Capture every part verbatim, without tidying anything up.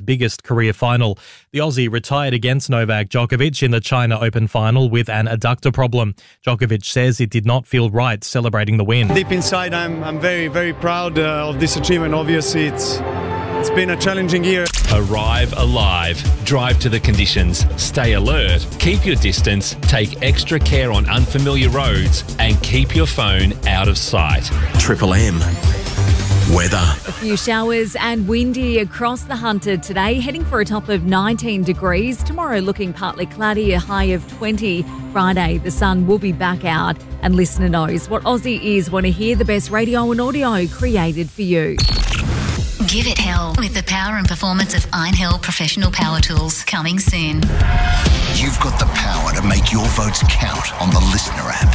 biggest career final. The Aussie retired against Novak Djokovic in the China Open final with an adductor problem. Djokovic says it did not feel right celebrating the win. Deep inside, I'm I'm very, very proud uh, of this achievement. Obviously, it's it's been a challenging year. Arrive alive. Drive to the conditions. Stay alert. Keep your distance. Take extra care on unfamiliar roads and keep your phone out of sight. Triple M. Weather. A few showers and windy across the Hunter today, heading for a top of nineteen degrees. Tomorrow looking partly cloudy, a high of twenty. Friday, the sun will be back out, and listener knows what Aussie ears want to hear, the best radio and audio created for you. Give it hell with the power and performance of Iron Hill Professional Power Tools. Coming soon. You've got the power to make your votes count on the Listener app.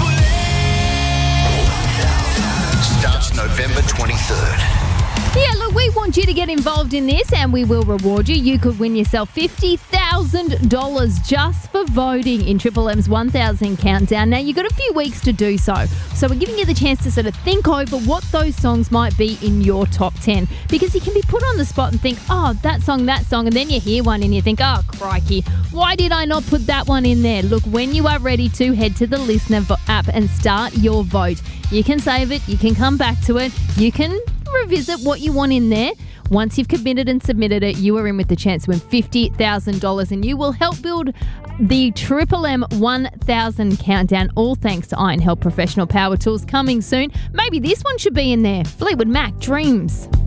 Starts November twenty-third. Yeah, look, we want you to get involved in this and we will reward you. You could win yourself fifty thousand dollars just for voting in Triple M's one thousand Countdown. Now, you've got a few weeks to do so. So we're giving you the chance to sort of think over what those songs might be in your top ten. Because you can be put on the spot and think, oh, that song, that song. And then you hear one and you think, oh, crikey, why did I not put that one in there? Look, when you are ready to, head to the Listener app and start your vote. You can save it. You can come back to it. You can revisit what you want in there. Once you've committed and submitted it, you are in with the chance to win fifty thousand dollars, and you will help build the Triple M one thousand Countdown, all thanks to Iron Hill Professional Power Tools. Coming soon. Maybe this one should be in there. Fleetwood Mac, Dreams.